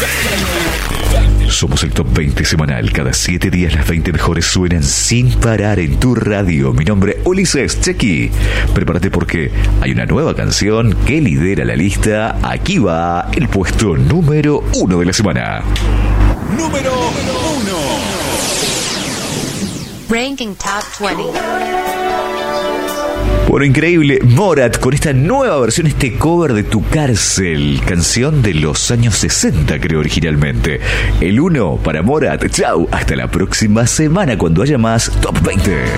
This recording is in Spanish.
Somos el Top 20 semanal. Cada 7 días las 20 mejores suenan sin parar en tu radio. Mi nombre es Ulises Chequi. Prepárate porque hay una nueva canción que lidera la lista. Aquí va el puesto número 1 de la semana. Número 1. Ranking Top 20. Bueno, increíble, Morat con esta nueva versión, este cover de Tu Cárcel, canción de los años 60 creo originalmente. El 1 para Morat. Chau, hasta la próxima semana cuando haya más Top 20.